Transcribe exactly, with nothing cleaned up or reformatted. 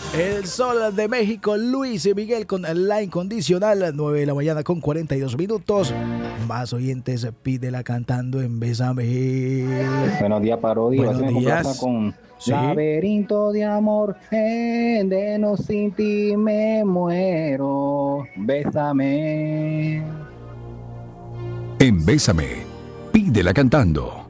El Sol de México, Luis y Miguel con La Incondicional, nueve de la mañana con cuarenta y dos minutos. Más oyentes, pídela cantando en Bésame. Buenos días, parodia. Buenos días. Con ¿Sí? Laberinto de amor, de no sin ti me muero. Bésame. En Bésame, pídela cantando.